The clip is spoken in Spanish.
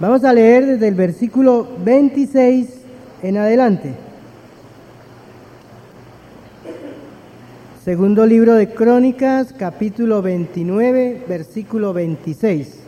Vamos a leer desde el versículo 26 en adelante. Segundo libro de Crónicas, capítulo 29, versículo 26.